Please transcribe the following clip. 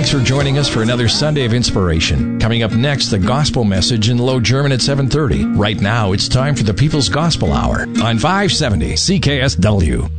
Thanks for joining us for another Sunday of Inspiration. Coming up next, the gospel message in Low German at 7:30. Right now, it's time for the People's Gospel Hour on 570 CKSW.